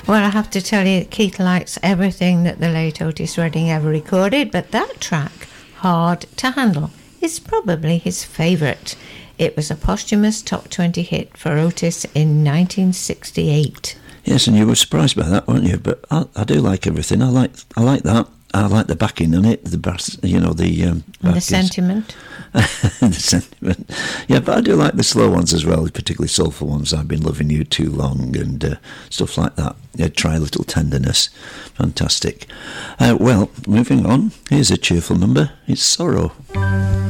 Well, I have to tell you, Keith likes everything that the late Otis Redding ever recorded, but that track, Hard to Handle, is probably his favourite. It was a posthumous top 20 hit for Otis in 1968. Yes, and you were surprised by that, weren't you? But I do like everything. I like that. I like the backing on it, the bass, the and the sentiment. The sentiment. Yeah, but I do like the slow ones as well, particularly soulful ones. I've Been Loving You Too Long and stuff like that. Yeah, Try a Little Tenderness. Fantastic. Well, moving on. Here's a cheerful number. It's Sorrow.